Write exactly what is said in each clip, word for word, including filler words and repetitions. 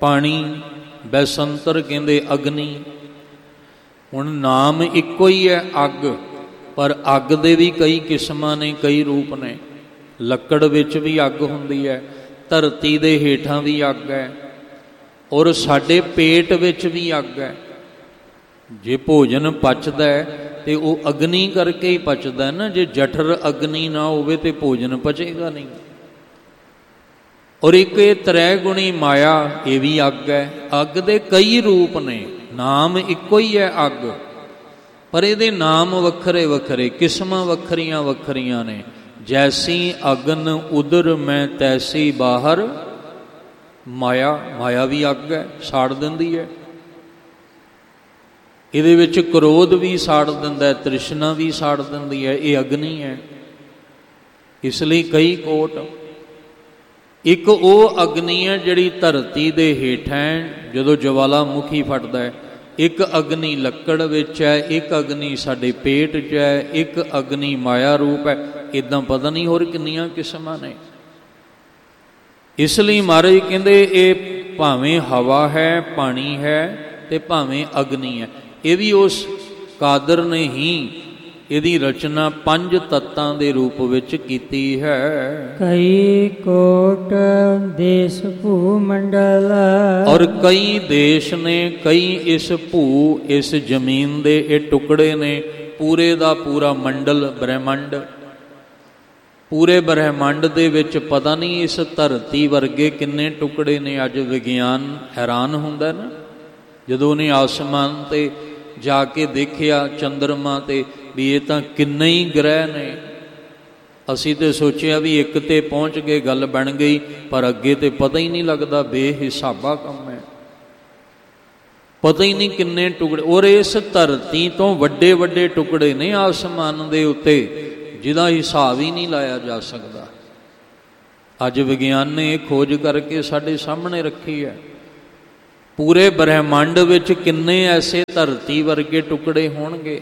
ਪਾਣੀ, ਬੈਸੰਤਰ ਕਹਿੰਦੇ ਅਗਨੀ। ਹੁਣ ਨਾਮ ਇੱਕੋ ਹੀ ਹੈ ਅੱਗ, ਪਰ ਅੱਗ ਦੇ ਵੀ ਕਈ ਕਿਸਮਾਂ ਨੇ, ਕਈ ਰੂਪ ਨੇ। ਲੱਕੜ ਵਿੱਚ ਵੀ ਅੱਗ ਹੁੰਦੀ ਹੈ, ਧਰਤੀ ਦੇ ਹੇਠਾਂ ਵੀ ਅੱਗ ਹੈ, ਔਰ ਸਾਡੇ ਪੇਟ ਵਿੱਚ ਵੀ ਅੱਗ ਹੈ। ਜੇ ਭੋਜਨ ਪਚਦਾ ਹੈ ਤੇ ਉਹ ਅਗਨੀ ਕਰਕੇ ਹੀ ਪਚਦਾ ਨਾ। ਜੇ ਜਠਰ ਅਗਨੀ ਨਾ ਹੋਵੇ ਤੇ ਭੋਜਨ ਪਚੇਗਾ ਨਹੀਂ। ਔਰ ਇੱਕ ਇਹ ਤ੍ਰੈ ਗੁਣੀ ਮਾਇਆ, ਇਹ ਵੀ ਅੱਗ ਹੈ। ਅੱਗ ਦੇ ਕਈ ਰੂਪ ਨੇ, ਨਾਮ ਇੱਕੋ ਹੀ ਹੈ ਅੱਗ, ਪਰ ਇਹਦੇ ਨਾਮ ਵੱਖਰੇ ਵੱਖਰੇ, ਕਿਸਮਾਂ ਵੱਖਰੀਆਂ ਵੱਖਰੀਆਂ ਨੇ। ਜੈਸੀ ਅਗਨ ਉਦਰ ਮੈਂ ਤੈਸੀ ਬਾਹਰ ਮਾਇਆ। ਮਾਇਆ ਵੀ ਅੱਗ ਹੈ, ਸਾੜ ਦਿੰਦੀ ਹੈ। ਇਹਦੇ ਵਿੱਚ ਕ੍ਰੋਧ ਵੀ ਸਾੜ ਦਿੰਦਾ ਹੈ, ਤ੍ਰਿਸ਼ਨਾ ਵੀ ਸਾੜ ਦਿੰਦੀ ਹੈ। ਇਹ ਅਗਨੀ ਹੈ। ਇਸ ਲਈ ਕਈ ਕੋਟ। ਇੱਕ ਉਹ ਅਗਨੀ ਹੈ ਜਿਹੜੀ ਧਰਤੀ ਦੇ ਹੇਠਾਂ ਜਦੋਂ ਜਵਾਲਾਮੁਖੀ ਫਟਦਾ ਹੈ। ਇੱਕ ਅਗਨੀ ਲੱਕੜ ਵਿੱਚ ਹੈ, ਇੱਕ ਅਗਨੀ ਸਾਡੇ ਪੇਟ 'ਚ ਹੈ, ਇੱਕ ਅਗਨੀ ਮਾਇਆ ਰੂਪ ਹੈ। ਇੱਦਾਂ ਪਤਾ ਨਹੀਂ ਹੋਰ ਕਿੰਨੀਆਂ ਕਿਸਮਾਂ ਨੇ। ਇਸ ਲਈ ਮਹਾਰਾਜ ਕਹਿੰਦੇ ਇਹ ਭਾਵੇਂ ਹਵਾ ਹੈ, ਪਾਣੀ ਹੈ, ਤੇ ਭਾਵੇਂ ਅਗਨੀ ਹੈ। ਇਹ ਵੀ ਉਸ ਕਾਦਰ ਨੇ ਹੀ ਇਹਦੀ ਰਚਨਾ ਪੰਜ ਤੱਤਾਂ ਦੇ ਰੂਪ ਵਿੱਚ ਕੀਤੀ ਹੈ। ਕਈ ਕੋਟ ਦੇਸ਼ ਭੂ ਮੰਡਲ, ਔਰ ਕਈ ਦੇਸ਼ ਨੇ, ਕਈ ਇਸ ਭੂ, ਇਸ ਜ਼ਮੀਨ ਦੇ ਇਹ ਟੁਕੜੇ ਨੇ। ਪੂਰੇ ਦਾ ਪੂਰਾ ਮੰਡਲ, ਬ੍ਰਹਿਮੰਡ। ਪੂਰੇ ਬ੍ਰਹਿਮੰਡ ਦੇ ਵਿੱਚ ਪਤਾ ਨਹੀਂ ਇਸ ਧਰਤੀ ਵਰਗੇ ਕਿੰਨੇ ਟੁਕੜੇ ਨੇ। ਅੱਜ ਵਿਗਿਆਨ ਹੈਰਾਨ ਹੁੰਦਾ ਨਾ ਜਦੋਂ ਉਹਨੇ ਆਸਮਾਨ 'ਤੇ ਜਾ ਕੇ ਦੇਖਿਆ, ਚੰਦਰਮਾ 'ਤੇ, ਵੀ ਇਹ ਤਾਂ ਕਿੰਨੇ ਹੀ ਗ੍ਰਹਿ ਨੇ। ਅਸੀਂ ਤਾਂ ਸੋਚਿਆ ਵੀ ਇੱਕ 'ਤੇ ਪਹੁੰਚ ਗਏ, ਗੱਲ ਬਣ ਗਈ, ਪਰ ਅੱਗੇ ਤਾਂ ਪਤਾ ਹੀ ਨਹੀਂ ਲੱਗਦਾ। ਬੇਹਿਸਾਬਾ ਕੰਮ ਹੈ, ਪਤਾ ਹੀ ਨਹੀਂ ਕਿੰਨੇ ਟੁਕੜੇ। ਔਰ ਇਸ ਧਰਤੀ ਤੋਂ ਵੱਡੇ ਵੱਡੇ ਟੁਕੜੇ ਨੇ ਆਸਮਾਨ ਦੇ ਉੱਤੇ, ਜਿਹਦਾ ਹਿਸਾਬ ਹੀ ਨਹੀਂ ਲਾਇਆ ਜਾ ਸਕਦਾ। ਅੱਜ ਵਿਗਿਆਨ ਨੇ ਇਹ ਖੋਜ ਕਰਕੇ ਸਾਡੇ ਸਾਹਮਣੇ ਰੱਖੀ ਹੈ। ਪੂਰੇ ਬ੍ਰਹਿਮੰਡ ਵਿੱਚ ਕਿੰਨੇ ਐਸੇ ਧਰਤੀ ਵਰਗੇ ਟੁਕੜੇ ਹੋਣਗੇ।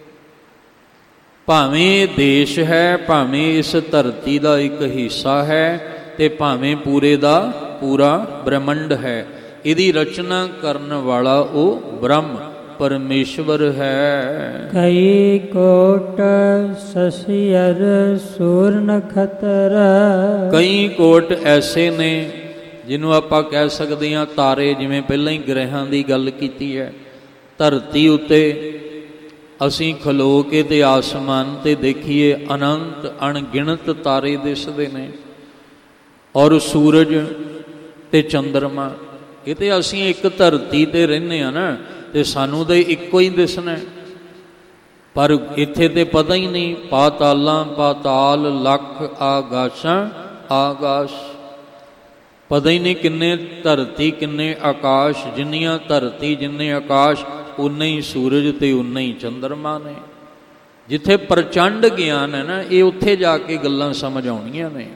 ਭਾਵੇਂ ਦੇਸ਼ ਹੈ, ਭਾਵੇਂ ਇਸ ਧਰਤੀ ਦਾ ਇੱਕ ਹਿੱਸਾ ਹੈ, ਤੇ ਭਾਵੇਂ ਪੂਰੇ ਦਾ ਪੂਰਾ ਬ੍ਰਹਿਮੰਡ ਹੈ। ਇਹਦੀ ਰਚਨਾ ਕਰਨ ਵਾਲਾ ਉਹ ਬ੍ਰਹਮ ਪਰਮੇਸ਼ਵਰ ਹੈ। ਕਈ ਕੋਟ ਸ਼ਸ਼ੀ ਅਰ ਸੂਰ ਨਖਤਰ, ਕਈ ਕੋਟ ਐਸੇ ਨੇ ਜਿਹਨੂੰ ਆਪਾਂ ਕਹਿ ਸਕਦੇ ਹਾਂ ਤਾਰੇ। ਜਿਵੇਂ ਪਹਿਲਾਂ ਹੀ ਗ੍ਰਹਿਾਂ ਦੀ ਗੱਲ ਕੀਤੀ ਹੈ, ਧਰਤੀ ਉੱਤੇ ਅਸੀਂ ਖਲੋ ਕੇ ਤੇ ਆਸਮਾਨ ਤੇ ਦੇਖੀਏ, ਅਨੰਤ ਅਣਗਿਣਤ ਤਾਰੇ ਦਿਸਦੇ ਨੇ। ਔਰ ਸੂਰਜ ਤੇ ਚੰਦਰਮਾ, ਇਹ ਤੇ ਅਸੀਂ ਇੱਕ ਧਰਤੀ ਤੇ ਰਹਿੰਦੇ ਹਾਂ ਨਾ, ਤੇ ਸਾਨੂੰ ਤਾਂ ਇੱਕੋ ਹੀ ਦਿਸਣਾ। ਪਰ ਇੱਥੇ ਤੇ ਪਤਾ ਹੀ ਨਹੀਂ। ਪਾਤਾਲਾਂ ਪਾਤਾਲ, ਲੱਖ ਆਗਾਸ਼ਾਂ ਆਗਾਸ਼, ਪਤਾ ਹੀ ਨਹੀਂ ਕਿੰਨੇ ਧਰਤੀ ਕਿੰਨੇ ਆਕਾਸ਼। ਜਿੰਨੀਆਂ ਧਰਤੀ ਜਿੰਨੇ ਆਕਾਸ਼, ਉਨੇ ਹੀ ਸੂਰਜ ਤੇ ਉਨੇ ਹੀ ਚੰਦਰਮਾ ਨੇ। ਜਿੱਥੇ ਪ੍ਰਚੰਡ ਗਿਆਨ ਹੈ ਨਾ, ਇਹ ਉੱਥੇ ਜਾ ਕੇ ਗੱਲਾਂ ਸਮਝ ਆਉਣੀਆਂ ਨੇ।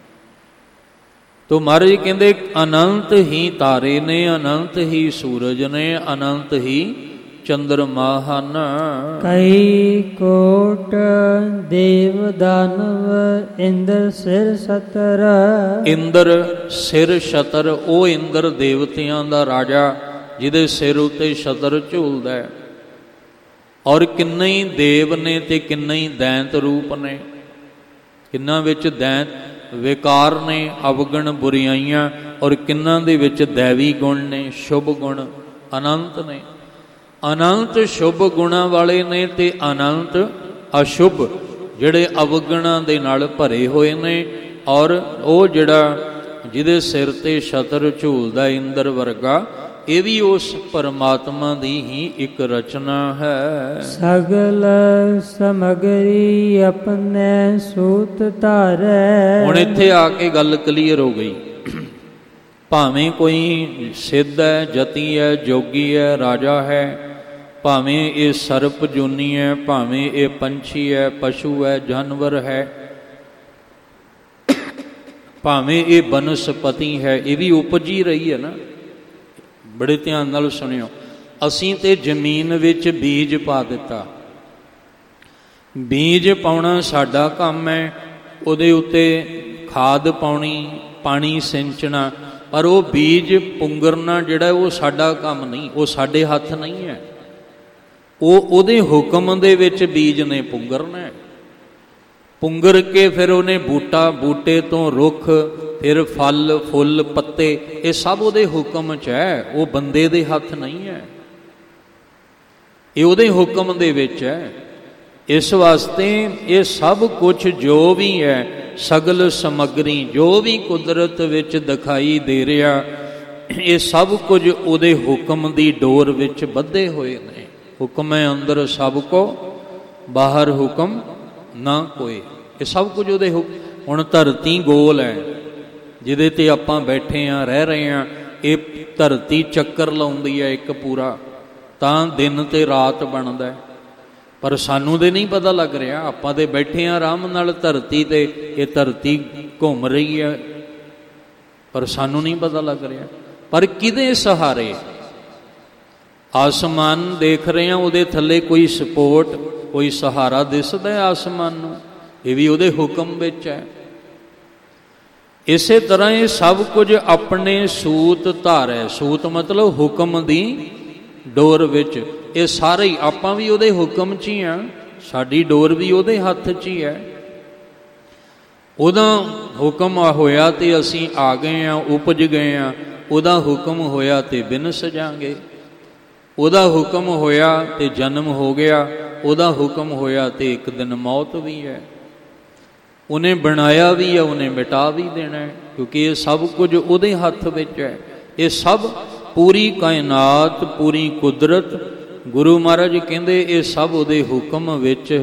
ਤੋ ਮਹਾਰਾਜ ਕਹਿੰਦੇ ਅਨੰਤ ਹੀ ਤਾਰੇ ਨੇ, ਅਨੰਤ ਹੀ ਸੂਰਜ ਨੇ, ਅਨੰਤ ਹੀ ਚੰਦਰਮਾ ਹਨ। ਕਈ ਕੋਟ ਦੇਵ ਦਾਨਵ, ਇੰਦਰ ਸਿਰ ਛਤਰ। ਇੰਦਰ ਸਿਰ ਛਤਰ, ਉਹ ਇੰਦਰ ਦੇਵਤਿਆਂ ਦਾ ਰਾਜਾ ਜਿਹਦੇ ਸਿਰ ਉੱਤੇ ਛਤਰ ਝੂਲਦਾ ਹੈ। ਔਰ ਕਿੰਨੇ ਹੀ ਦੇਵ ਨੇ ਤੇ ਕਿੰਨੇ ਹੀ ਦੈਂਤ ਰੂਪ ਨੇ। ਕਿੰਨਾਂ ਵਿੱਚ ਦੈਂਤ ਵਿਕਾਰ ਨੇ, ਅਵਗਣ ਬੁਰਾਈਆਂ, ਔਰ ਕਿੰਨਾਂ ਦੇ ਵਿੱਚ ਦੈਵੀ ਗੁਣ ਨੇ, ਸ਼ੁਭ ਗੁਣ ਅਨੰਤ ਨੇ। ਅਨੰਤ ਸ਼ੁਭ ਗੁਣਾਂ ਵਾਲੇ ਨੇ ਤੇ ਅਨੰਤ ਅਸ਼ੁਭ ਜਿਹੜੇ ਅਵਗਣਾਂ ਦੇ ਨਾਲ ਭਰੇ ਹੋਏ ਨੇ। ਔਰ ਉਹ ਜਿਹੜਾ ਜਿਹਦੇ ਸਿਰ ਤੇ ਛਤਰ ਝੂਲਦਾ ਇੰਦਰ ਵਰਗਾ, ਇਹ ਵੀ ਉਸ ਪਰਮਾਤਮਾ ਦੀ ਹੀ ਇੱਕ ਰਚਨਾ ਹੈ। ਸਗਲ ਸਮਗਰੀ ਆਪਣੇ ਸੂਤ ਧਾਰੈ। ਹੁਣ ਇੱਥੇ ਆ ਕੇ ਗੱਲ ਕਲੀਅਰ ਹੋ ਗਈ। ਭਾਵੇਂ ਕੋਈ ਸਿੱਧ ਹੈ, ਜਤੀ ਹੈ, ਜੋਗੀ ਹੈ, ਰਾਜਾ ਹੈ, ਭਾਵੇਂ ਇਹ ਸਰਪ ਜੂਨੀ ਹੈ, ਭਾਵੇਂ ਇਹ ਪੰਛੀ ਹੈ, ਪਸ਼ੂ ਹੈ, ਜਾਨਵਰ ਹੈ, ਭਾਵੇਂ ਇਹ ਬਨਸਪਤੀ ਹੈ, ਇਹ ਵੀ ਉਪਜੀ ਰਹੀ ਹੈ ਨਾ। ਬੜੇ ਧਿਆਨ ਨਾਲ ਸੁਣਿਓ। ਅਸੀਂ ਤੇ ਜ਼ਮੀਨ ਵਿੱਚ ਬੀਜ ਪਾ ਦਿੱਤਾ। ਬੀਜ ਪਾਉਣਾ ਸਾਡਾ ਕੰਮ ਹੈ, ਉਹਦੇ ਉੱਤੇ ਖਾਦ ਪਾਉਣੀ, ਪਾਣੀ ਸਿੰਚਣਾ, ਪਰ ਉਹ ਬੀਜ ਪੁੰਗਰਨਾ ਜਿਹੜਾ ਉਹ ਸਾਡਾ ਕੰਮ ਨਹੀਂ, ਉਹ ਸਾਡੇ ਹੱਥ ਨਹੀਂ ਹੈ। ਉਹ ਉਹਦੇ ਹੁਕਮ ਦੇ ਵਿੱਚ ਬੀਜ ਨੇ ਪੁੰਗਰਨਾ ਹੈ। ਪੁੰਗਰ ਕੇ ਫਿਰ ਉਹਨੇ ਬੂਟਾ, ਬੂਟੇ ਤੋਂ ਰੁੱਖ, ਫਿਰ ਫਲ ਫੁੱਲ ਪੱਤੇ, ਇਹ ਸਭ ਉਹਦੇ ਹੁਕਮ 'ਚ ਹੈ। ਉਹ ਬੰਦੇ ਦੇ ਹੱਥ ਨਹੀਂ ਹੈ, ਇਹ ਉਹਦੇ ਹੁਕਮ ਦੇ ਵਿੱਚ ਹੈ। ਇਸ ਵਾਸਤੇ ਇਹ ਸਭ ਕੁਝ ਜੋ ਵੀ ਹੈ, ਸਗਲ ਸਮੱਗਰੀ ਜੋ ਵੀ ਕੁਦਰਤ ਵਿੱਚ ਦਿਖਾਈ ਦੇ ਰਿਹਾ, ਇਹ ਸਭ ਕੁਝ ਉਹਦੇ ਹੁਕਮ ਦੀ ਡੋਰ ਵਿੱਚ ਬੱਧੇ ਹੋਏ ਨੇ। ਹੁਕਮ ਹੈ ਅੰਦਰ ਸਭ ਕੋ, ਬਾਹਰ ਹੁਕਮ ਨਾ ਕੋਈ। ਇਹ ਸਭ ਕੁਝ ਉਹਦੇ ਹੁਕਮ। ਹੁਣ ਧਰਤੀ ਗੋਲ ਹੈ ਜਿਹਦੇ 'ਤੇ ਆਪਾਂ ਬੈਠੇ ਹਾਂ, ਰਹਿ ਰਹੇ ਹਾਂ। ਇਹ ਧਰਤੀ ਚੱਕਰ ਲਾਉਂਦੀ ਹੈ ਇੱਕ ਪੂਰਾ, ਤਾਂ ਦਿਨ ਤੇ ਰਾਤ ਬਣਦਾ। ਪਰ ਸਾਨੂੰ ਤਾਂ ਨਹੀਂ ਪਤਾ ਲੱਗ ਰਿਹਾ, ਆਪਾਂ ਤਾਂ ਬੈਠੇ ਹਾਂ ਆਰਾਮ ਨਾਲ ਧਰਤੀ 'ਤੇ, ਇਹ ਧਰਤੀ ਘੁੰਮ ਰਹੀ ਹੈ, ਪਰ ਸਾਨੂੰ ਨਹੀਂ ਪਤਾ ਲੱਗ ਰਿਹਾ। ਪਰ ਕਿਹਦੇ ਸਹਾਰੇ? ਆਸਮਾਨ ਦੇਖ ਰਹੇ ਹਾਂ, ਉਹਦੇ ਥੱਲੇ ਕੋਈ ਸਪੋਰਟ, ਕੋਈ ਸਹਾਰਾ ਦਿਸਦਾ ਹੈ ਆਸਮਾਨ ਨੂੰ, ਇਹ ਵੀ ਉਹਦੇ ਹੁਕਮ ਵਿੱਚ ਹੈ। ਇਸੇ ਤਰ੍ਹਾਂ ਇਹ ਸਭ ਕੁਝ ਆਪਣੇ ਸੂਤ ਧਾਰੈ, ਸੂਤ ਮਤਲਬ ਹੁਕਮ ਦੀ ਡੋਰ ਵਿੱਚ। ਇਹ ਸਾਰੇ ਹੀ ਆਪਾਂ ਵੀ ਉਹਦੇ ਹੁਕਮ 'ਚ ਹੀ ਹਾਂ, ਸਾਡੀ ਡੋਰ ਵੀ ਉਹਦੇ ਹੱਥ 'ਚ ਹੀ ਹੈ। ਉਹਦਾ ਹੁਕਮ ਹੋਇਆ ਤੇ ਅਸੀਂ ਆ ਗਏ ਹਾਂ, ਉਪਜ ਗਏ ਹਾਂ। ਉਹਦਾ ਹੁਕਮ ਹੋਇਆ ਤੇ ਬਿਨਸ ਜਾਵਾਂਗੇ। ਉਹਦਾ ਹੁਕਮ ਹੋਇਆ ਤੇ ਜਨਮ ਹੋ ਗਿਆ, ਉਹਦਾ ਹੁਕਮ ਹੋਇਆ ਤੇ ਇੱਕ ਦਿਨ ਮੌਤ ਵੀ ਹੈ। ਉਹਨੇ ਬਣਾਇਆ ਵੀ ਹੈ, ਉਹਨੇ ਮਿਟਾ ਵੀ ਦੇਣਾ ਹੈ, ਕਿਉਂਕਿ ਇਹ ਸਭ ਕੁਝ ਉਹਦੇ ਹੱਥ ਵਿੱਚ ਹੈ। ਇਹ ਸਭ ਪੂਰੀ ਕਾਇਨਾਤ, ਪੂਰੀ ਕੁਦਰਤ, ਗੁਰੂ ਮਹਾਰਾਜ ਕਹਿੰਦੇ ਇਹ ਸਭ ਉਹਦੇ ਹੁਕਮ ਵਿੱਚ